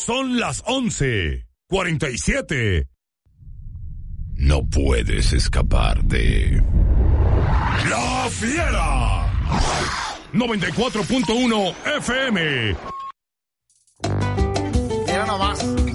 Son las 11:47. No puedes escapar de La Fiera 94.1 FM. Mira nomás.